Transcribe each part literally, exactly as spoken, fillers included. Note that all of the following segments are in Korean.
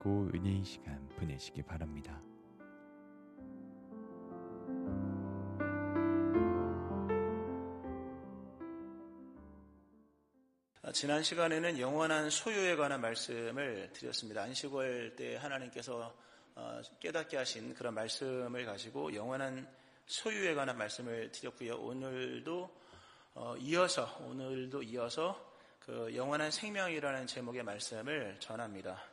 듣고 은혜의 시간 보내시기 바랍니다. 지난 시간에는 영원한 소유에 관한 말씀을 드렸습니다. 안식월 때 하나님께서 깨닫게 하신 그런 말씀을 가지고 영원한 소유에 관한 말씀을 드렸고요. 오늘도 이어서 오늘도 이어서 그 영원한 생명이라는 제목의 말씀을 전합니다.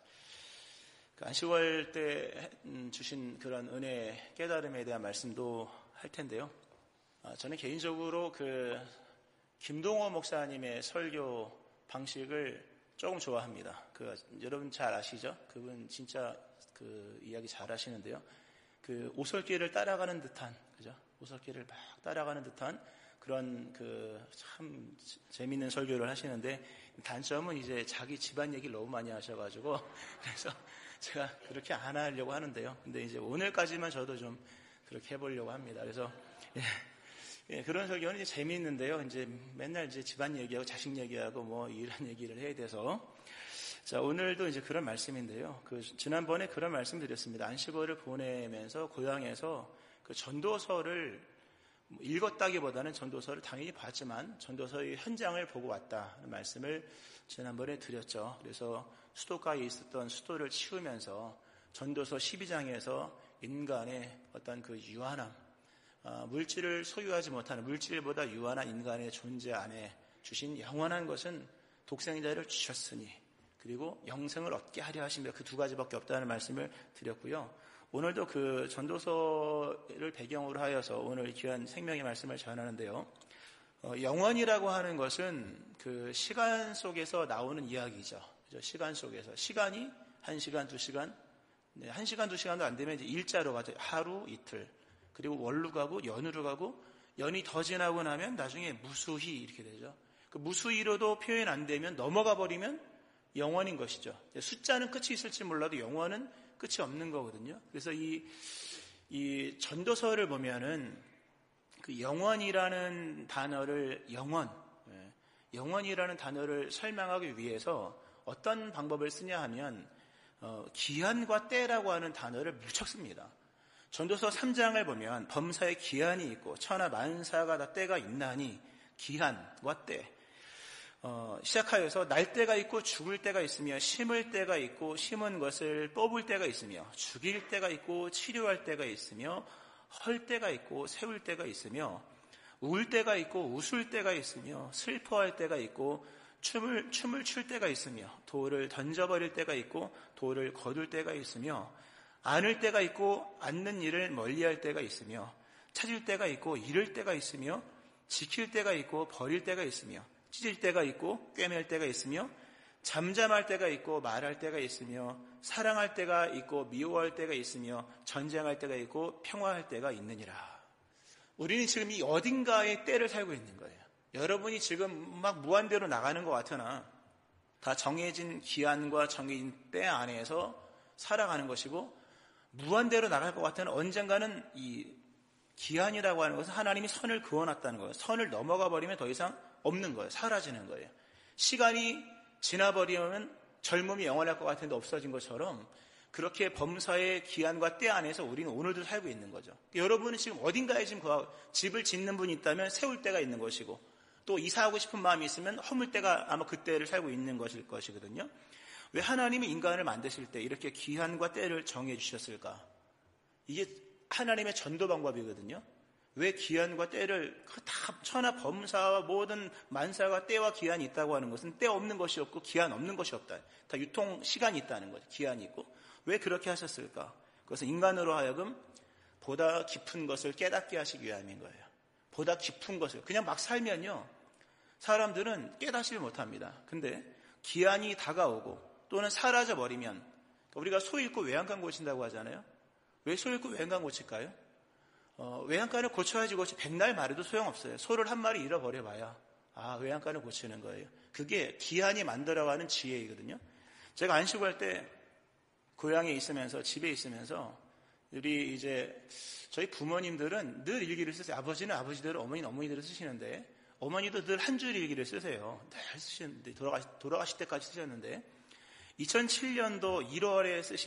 안식월 때 주신 그런 은혜 깨달음에 대한 말씀도 할 텐데요. 저는 개인적으로 그 김동호 목사님의 설교 방식을 조금 좋아합니다. 그 여러분 잘 아시죠? 그분 진짜 그 이야기 잘 하시는데요. 그 오솔길을 따라가는 듯한, 그죠? 오솔길을 막 따라가는 듯한 그런 그 참 재밌는 설교를 하시는데, 단점은 이제 자기 집안 얘기를 너무 많이 하셔가지고 그래서 제가 그렇게 안 하려고 하는데요. 근데 이제 오늘까지만 저도 좀 그렇게 해보려고 합니다. 그래서 예. 예, 그런 설교는 이제 재미있는데요. 이제 맨날 이제 집안 얘기하고 자식 얘기하고 뭐 이런 얘기를 해야 돼서. 자, 오늘도 이제 그런 말씀인데요. 그, 지난번에 그런 말씀 드렸습니다. 안식월을 보내면서 고향에서 그 전도서를 읽었다기보다는 전도서를 당연히 봤지만 전도서의 현장을 보고 왔다는 말씀을 지난번에 드렸죠. 그래서 수도가에 있었던 수도를 치우면서 전도서 십이 장에서 인간의 어떤 그 유한함, 어, 물질을 소유하지 못하는, 물질보다 유한한 인간의 존재 안에 주신 영원한 것은 독생자를 주셨으니, 그리고 영생을 얻게 하려 하시며, 그 두 가지밖에 없다는 말씀을 드렸고요. 오늘도 그 전도서를 배경으로 하여서 오늘 귀한 생명의 말씀을 전하는데요. 어, 영원이라고 하는 것은 그 시간 속에서 나오는 이야기죠. 그죠? 시간 속에서. 시간이 한 시간, 두 시간, 네, 한 시간, 두 시간도 안 되면 이제 일자로 가죠. 하루, 이틀. 그리고 월로 가고 연으로 가고, 연이 더 지나고 나면 나중에 무수히 이렇게 되죠. 그 무수히로도 표현 안 되면 넘어가 버리면 영원인 것이죠. 숫자는 끝이 있을지 몰라도 영원은 끝이 없는 거거든요. 그래서 이, 이 전도서를 보면은 그 영원이라는 단어를 영원, 영원이라는 단어를 설명하기 위해서 어떤 방법을 쓰냐 하면 어, 기한과 때라고 하는 단어를 무척 씁니다. 전도서 삼 장을 보면 범사에 기한이 있고 천하 만사가 다 때가 있나니, 기한과 때. 어, 시작하여서 날 때가 있고 죽을 때가 있으며, 심을 때가 있고 심은 것을 뽑을 때가 있으며, 죽일 때가 있고 치료할 때가 있으며, 헐 때가 있고 세울 때가 있으며, 울 때가 있고 웃을 때가 있으며, 슬퍼할 때가 있고 춤을 춤을 출 때가 있으며, 돌을 던져버릴 때가 있고 돌을 거둘 때가 있으며, 안을 때가 있고 않는 일을 멀리할 때가 있으며, 찾을 때가 있고 잃을 때가 있으며, 지킬 때가 있고 버릴 때가 있으며, 찢을 때가 있고 꿰맬 때가 있으며, 잠잠할 때가 있고 말할 때가 있으며, 사랑할 때가 있고 미워할 때가 있으며, 전쟁할 때가 있고 평화할 때가 있느니라. 우리는 지금 이 어딘가의 때를 살고 있는 거예요. 여러분이 지금 막 무한대로 나가는 것 같으나 다 정해진 기한과 정해진 때 안에서 살아가는 것이고, 무한대로 나갈 것 같으면 언젠가는 이 기한이라고 하는 것은 하나님이 선을 그어놨다는 거예요. 선을 넘어가 버리면 더 이상 없는 거예요. 사라지는 거예요. 시간이 지나버리면 젊음이 영원할 것 같은데 없어진 것처럼, 그렇게 범사의 기한과 때 안에서 우리는 오늘도 살고 있는 거죠. 여러분은 지금 어딘가에 지금 집을 짓는 분이 있다면 세울 때가 있는 것이고, 또 이사하고 싶은 마음이 있으면 허물 때가 아마 그때를 살고 있는 것일 것이거든요. 왜 하나님이 인간을 만드실 때 이렇게 기한과 때를 정해 주셨을까? 이게 하나님의 전도 방법이거든요. 왜 기한과 때를, 다 천하 범사와 모든 만사가 때와 기한이 있다고 하는 것은 때 없는 것이 없고 기한 없는 것이 없다. 다 유통 시간이 있다는 거죠. 기한이 있고. 왜 그렇게 하셨을까? 그것은 인간으로 하여금 보다 깊은 것을 깨닫게 하시기 위함인 거예요. 보다 깊은 것을. 그냥 막 살면요, 사람들은 깨닫지를 못합니다. 근데 기한이 다가오고 또는 사라져버리면, 우리가 소 잃고 외양간 고친다고 하잖아요. 왜 소 잃고 외양간 고칠까요? 어, 외양간을 고쳐야지 고치, 백날 말해도 소용없어요. 소를 한 마리 잃어버려봐야 아, 외양간을 고치는 거예요. 그게 기한이 만들어가는 지혜이거든요. 제가 안식할 때 고향에 있으면서, 집에 있으면서, 우리 이제 저희 부모님들은 늘 일기를 쓰세요. 아버지는 아버지대로, 어머니는 어머니대로 쓰시는데, 어머니도 늘 한 줄 일기를 쓰세요. 늘 쓰시는데, 돌아가시, 돌아가실 때까지 쓰셨는데, 이천칠 년도 일월에 쓰신